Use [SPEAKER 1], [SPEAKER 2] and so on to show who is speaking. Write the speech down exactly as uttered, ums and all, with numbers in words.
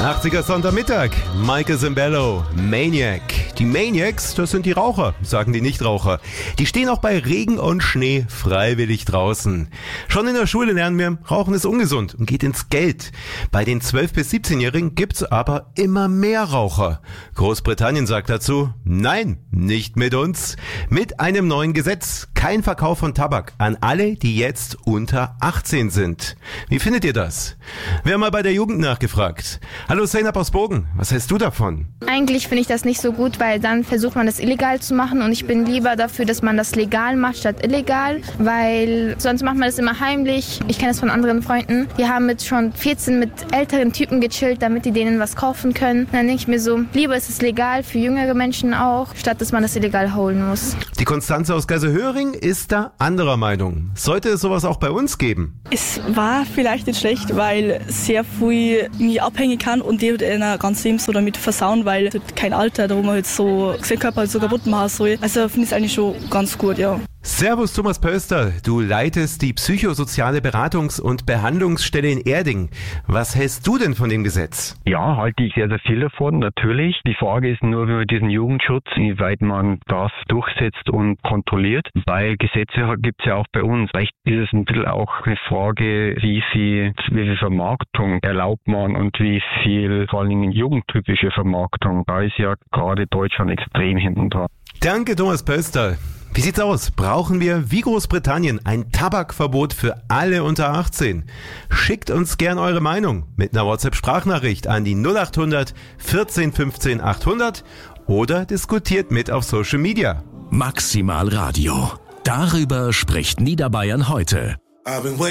[SPEAKER 1] achtziger Sonntagmittag, Michael Sembello, Maniac. Die Maniacs, das sind die Raucher, sagen die Nichtraucher. Die stehen auch bei Regen und Schnee freiwillig draußen. Schon in der Schule lernen wir, Rauchen ist ungesund und geht ins Geld. Bei den zwölf- bis siebzehnjährigen gibt's aber immer mehr Raucher. Großbritannien sagt dazu, nein, nicht mit uns. Mit einem neuen Gesetz, kein Verkauf von Tabak an alle, die jetzt unter achtzehn sind. Wie findet ihr das? Wir haben mal bei der Jugend nachgefragt. Hallo Zeynep aus Bogen, was hältst du davon?
[SPEAKER 2] Eigentlich finde ich das nicht so gut, weil dann versucht man das illegal zu machen und ich bin lieber dafür, dass man das legal macht statt illegal, weil sonst macht man das immer heimlich. Ich kenne es von anderen Freunden, die haben mit schon vierzehn mit älteren Typen gechillt, damit die denen was kaufen können. Und dann denke ich mir so, lieber ist es legal für jüngere Menschen auch, statt dass man das illegal holen muss.
[SPEAKER 1] Die Konstanze aus Geisel-Höring ist da anderer Meinung. Sollte es sowas auch bei uns geben?
[SPEAKER 3] Es war vielleicht nicht schlecht, weil sehr viel mich abhängen kann und die halt einer ganz Leben so damit versauen, weil halt kein Alter, da wo man halt so seinen Körper halt so kaputt machen soll. Also finde ich es eigentlich schon ganz gut, ja.
[SPEAKER 1] Servus Thomas Pöster, du leitest die psychosoziale Beratungs- und Behandlungsstelle in Erding. Was hältst du denn von dem Gesetz?
[SPEAKER 4] Ja, halte ich sehr, sehr viel davon, natürlich. Die Frage ist nur, wie man diesen Jugendschutz, inwieweit man das durchsetzt und kontrolliert. Weil Gesetze gibt es ja auch bei uns. Vielleicht ist es ein bisschen auch eine Frage, wie viel, wie viel Vermarktung erlaubt man und wie viel vor allen Dingen jugendtypische Vermarktung. Da ist ja gerade Deutschland extrem hinten dran.
[SPEAKER 1] Danke Thomas Pöster. Wie sieht's aus? Brauchen wir wie Großbritannien ein Tabakverbot für alle unter achtzehn? Schickt uns gern eure Meinung mit einer WhatsApp-Sprachnachricht an die null acht hundert vierzehn fünfzehn achthundert oder diskutiert mit auf Social Media.
[SPEAKER 5] Maximal Radio. Darüber spricht Niederbayern heute.